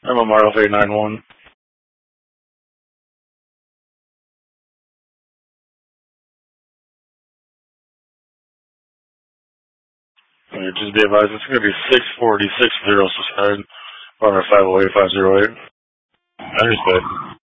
I'm a Memorial 391. Just be advised, it's going to be 640, 60 subscribed, or 508, 508. Understood.